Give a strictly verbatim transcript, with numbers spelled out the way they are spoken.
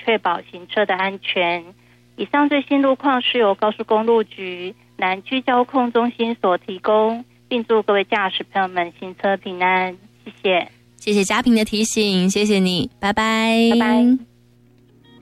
确保行车的安全。以上最新路况是由高速公路局南区交控中心所提供，并祝各位驾驶朋友们行车平安，谢谢。 谢谢嘉平的提醒，谢谢你，拜拜， 拜拜。